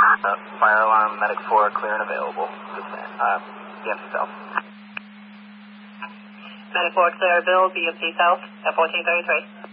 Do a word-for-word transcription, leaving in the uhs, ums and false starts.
Uh, fire alarm, medic four, clear and available. Uh, B M C South. Medic four, clear, Bill, B M C South, at fourteen thirty-three.